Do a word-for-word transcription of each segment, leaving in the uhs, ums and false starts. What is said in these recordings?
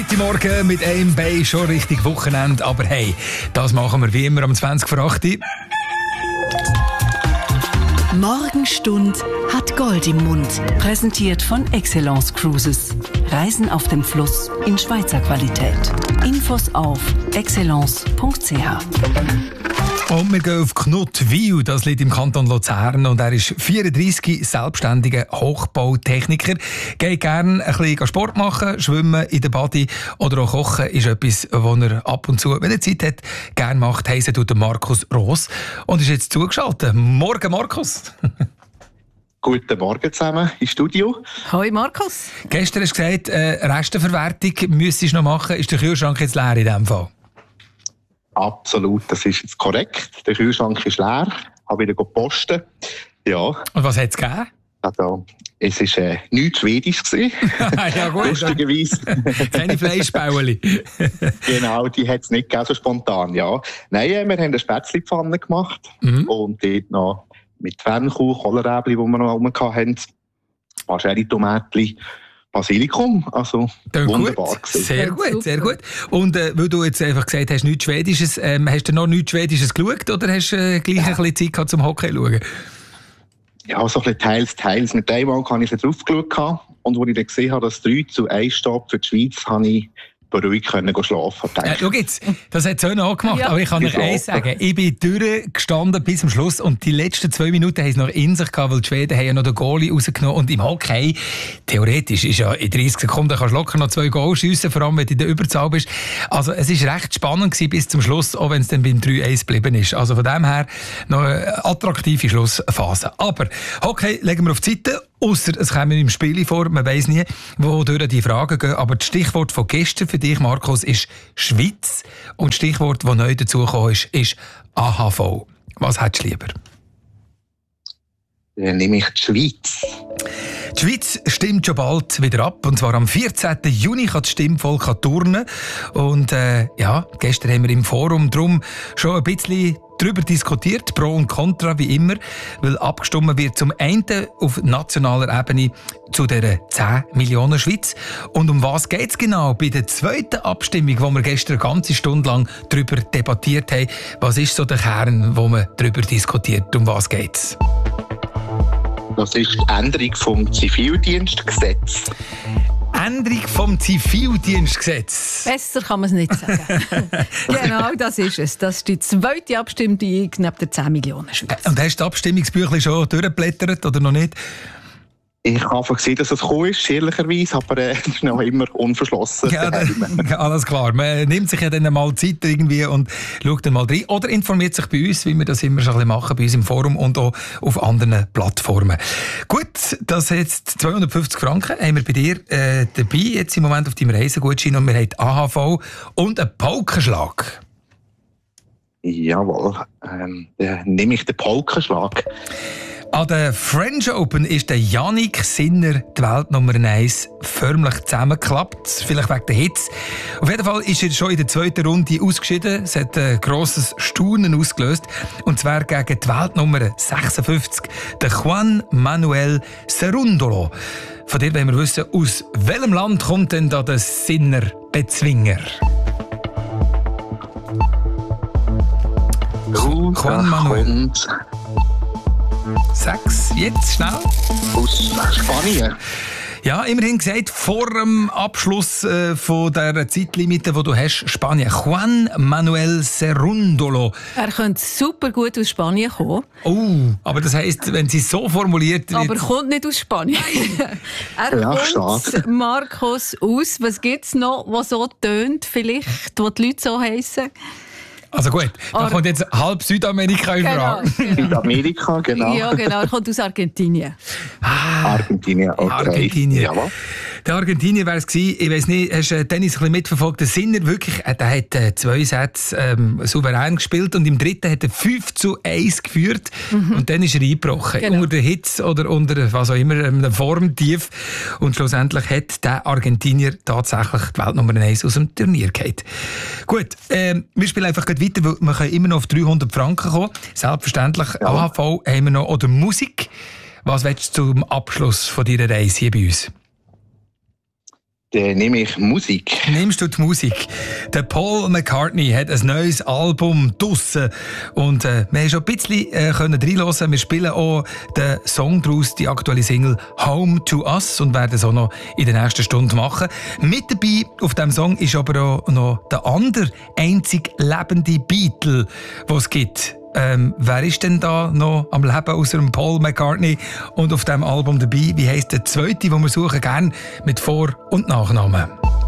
Heute Morgen mit einem Bein schon richtig Wochenende, aber hey, das machen wir wie immer um zwanzig vor acht. Morgenstund hat Gold im Mund. Präsentiert von Excellence Cruises. Reisen auf dem Fluss in Schweizer Qualität. Infos auf excellence punkt c h. Und wir gehen auf Knuttwil, das liegt im Kanton Luzern. Und er ist vierunddreissig, selbstständiger Hochbautechniker. Geht gerne ein bisschen Sport machen, schwimmen in der Badi oder auch kochen ist etwas, was er ab und zu, wenn er Zeit hat, gerne macht. Heisse tut Markus Roos und ist jetzt zugeschaltet. Morgen, Markus. Guten Morgen zusammen im Studio. Hoi Markus. Gestern hast du gesagt, äh, Restenverwertung müsstest du noch machen. Ist der Kühlschrank jetzt leer in diesem Fall? Absolut, das ist jetzt korrekt. Der Kühlschrank ist leer. Ich habe wieder gepostet. Ja. Und was hat es gegeben? Also, es war äh, nichts Schwedisch. Ja gut. Lustigerweise. Keine Fleischbäueli. Genau, die hat es nicht gegeben, so spontan, ja. Nein, wir haben eine Spätzlepfanne gemacht. Mhm. Und dort noch mit Fennkuh, Kohlrabi, die wir noch rum hatten. Wahrscheinlich Tomatli. Basilikum, also Dann wunderbar gut. gewesen. Sehr gut, sehr gut. Und äh, weil du jetzt einfach gesagt hast, nichts Schwedisches, ähm, hast du noch nichts Schwedisches geschaut oder hast du äh, gleich ein bisschen Zeit gehabt zum Hockey zu schauen? Ja, so ein bisschen teils, teils. Mit einmal habe ich drauf geschaut und als ich dann gesehen habe, dass drei zu eins steht für die Schweiz, habe ich beruhigt können schlafen. Äh, schau jetzt, das hat Söhne auch gemacht, Ja. aber ich kann euch eins sagen, ich bin durchgestanden bis zum Schluss und die letzten zwei Minuten haben es noch in sich gehabt, weil die Schweden haben ja noch den Goalie rausgenommen und im Hockey, theoretisch ist ja in dreißig Sekunden kannst du locker noch zwei Goals schiessen, vor allem wenn du in der Überzahl bist. Also es war recht spannend gewesen bis zum Schluss, auch wenn es dann beim drei eins geblieben ist. Also von dem her noch eine attraktive Schlussphase. Aber Hockey legen wir auf die Seite. Ausser es kommen im Spiel vor, man weiss nie, wodurch die Fragen gehen. Aber das Stichwort von gestern für dich, Markus, ist Schweiz. Und das Stichwort, das neu dazugekommen ist, ist A H V. Was hättest du lieber? Dann nehme ich die Schweiz. Die Schweiz stimmt schon bald wieder ab. Und zwar am vierzehnten Juni kann das Stimmvolk turnen. Und äh, ja, gestern haben wir im Forum drum schon ein bisschen darüber diskutiert, Pro und Contra wie immer, weil abgestimmt wird zum einen auf nationaler Ebene zu der zehn Millionen Schweiz. Und um was geht es genau bei der zweiten Abstimmung, wo wir gestern eine ganze Stunde lang darüber debattiert haben? Was ist so der Kern, wo man darüber diskutiert? Um was geht es? Das ist die Änderung vom Zivildienstgesetz. Änderung vom Zivildienstgesetz. Besser kann man es nicht sagen. Genau, das ist es. Das ist die zweite Abstimmung neben der zehn Millionen Schweiz. Und hast du das Abstimmungsbüchlein schon durchgeblättert oder noch nicht? Ich habe einfach gesehen, dass es gekommen ist, ehrlicherweise, aber äh, es ist noch immer unverschlossen. Ja, da, alles klar. Man nimmt sich ja dann mal Zeit irgendwie und schaut dann mal rein. Oder informiert sich bei uns, wie wir das immer schon ein bisschen machen, bei uns im Forum und auch auf anderen Plattformen. Gut, das jetzt zweihundertfünfzig Franken haben wir bei dir äh, dabei, jetzt im Moment auf deinem Reisegutschein, und wir haben A H V und einen Paukenschlag. Jawohl, ähm, dann nehme ich den Polkenschlag. An der French Open ist der Yannick Sinner die Weltnummer eins förmlich zusammengeklappt. Vielleicht wegen der Hitze. Auf jeden Fall ist er schon in der zweiten Runde ausgeschieden. Es hat ein grosses Staunen ausgelöst. Und zwar gegen die Weltnummer sechsundfünfzig, der Juan Manuel Cerundolo. Von dir wollen wir wissen, aus welchem Land kommt denn da der Sinner-Bezwinger? Uh, Juan Manuel. kommt Sechs, jetzt schnell. aus Spanien. Ja, immerhin gesagt, vor dem Abschluss äh, von der Zeitlimite, die du hast, Spanien. Juan Manuel Cerundolo. Er könnte super gut aus Spanien kommen. Oh, aber das heisst, wenn sie es so formuliert... Aber jetzt- kommt nicht aus Spanien. Er Ja, kommt, stark. Markus, aus. Was gibt es noch, was so tönt, vielleicht, wo die Leute so heissen? Also gut, da Ar- kommt jetzt halb Südamerika in Frage. Südamerika, genau. Ja, genau. Er kommt aus Argentinien. Argentinien, okay. Argentinien. Jawohl. Der Argentinier wäre es gewesen. Ich weiss nicht, hast du Tennis ein bisschen mitverfolgt? Der Sinner wirklich, äh, der hat äh, zwei Sätze ähm, souverän gespielt und im dritten hat er fünf zu eins geführt und dann ist er eingebrochen. Genau. Unter der Hitze oder unter was auch immer, einem Formtief. Und schlussendlich hat der Argentinier tatsächlich die Weltnummer eins aus dem Turnier gehauen. Gut, ähm, wir spielen einfach gleich weiter, weil wir können immer noch auf dreihundert Franken kommen. Selbstverständlich, Ja. A H V haben wir noch, oder Musik. Was willst du zum Abschluss von deiner Reise hier bei uns? Dann nehme ich Musik. Nimmst du die Musik? Der Paul McCartney hat ein neues Album draussen. Und äh, wir haben schon ein bisschen äh, können reinhören. Wir spielen auch den Song daraus, die aktuelle Single «Home to Us» und werden es auch noch in der nächsten Stunde machen. Mit dabei auf diesem Song ist aber auch noch der andere einzig lebende Beatle, den es gibt. Ähm, wer ist denn da noch am Leben außer dem Paul McCartney und auf diesem Album dabei? Wie heisst der zweite, den wir suchen, gerne mit Vor- und Nachnamen?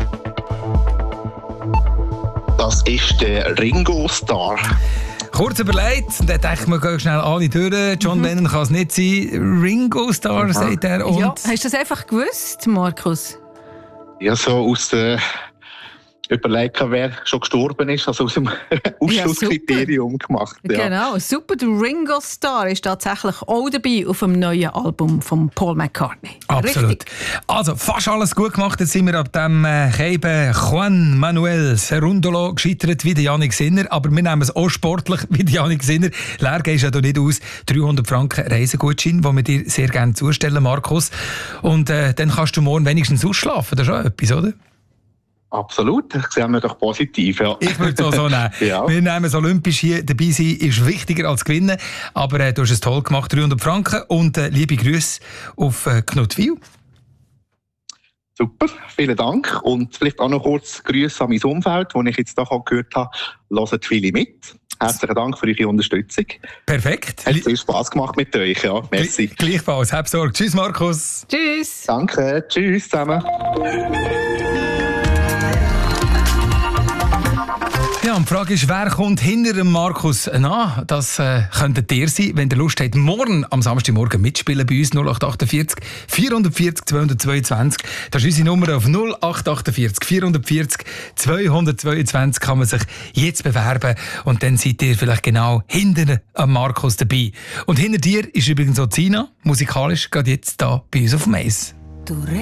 Das ist der Ringo Starr. Kurz überlegt, und dann denkt man, geh schnell alle durch. John mhm. Lennon kann es nicht sein. Ringo Starr, mhm. sagt er. Und ja, hast du das einfach gewusst, Markus? Ja, so aus der... überlegen, wer schon gestorben ist, also aus dem Ausschlusskriterium ja, gemacht. Ja. Genau, super. Der Ringo Starr ist tatsächlich auch dabei auf dem neuen Album von Paul McCartney. Absolut. Richtig. Also, fast alles gut gemacht. Jetzt sind wir ab dem äh, Keiben Juan Manuel Cerundolo gescheitert wie der Yannick Sinner, aber wir nehmen es auch sportlich wie der Yannick Sinner. Leer gehst du ja nicht aus. dreihundert Franken Reisegutschein, den wir dir sehr gerne zustellen, Markus. Und äh, dann kannst du morgen wenigstens ausschlafen. Das ist auch etwas, oder? Absolut, das sehen wir doch positiv. Ja. Ich würde es auch so nehmen. Ja. Wir nehmen es olympisch hier. Dabei sein ist wichtiger als gewinnen. Aber äh, du hast es toll gemacht, dreihundert Franken. Und äh, liebe Grüße auf äh, Knutwil. Super, vielen Dank. Und vielleicht auch noch kurz Grüße an mein Umfeld, das ich jetzt hier gehört habe. Hören viele mit. Herzlichen Dank für eure Unterstützung. Perfekt. Hat viel Spass gemacht mit euch. Ja. Merci. Gleichfalls. Hab Sorge. Tschüss, Markus. Tschüss. Danke. Tschüss zusammen. Ja, und die Frage ist, wer kommt hinter dem Markus nach? Das äh, könntet ihr sein, wenn ihr Lust habt, morgen am Samstagmorgen mitspielen bei uns. null acht achtundvierzig vierhundertvierzig zweihundertzweiundzwanzig. Das ist unsere Nummer auf null acht achtundvierzig vierhundertvierzig zweihundertzweiundzwanzig. Kann man sich jetzt bewerben und dann seid ihr vielleicht genau hinter am Markus dabei. Und hinter dir ist übrigens auch Zina, musikalisch, gerade jetzt da bei uns auf dem Eis.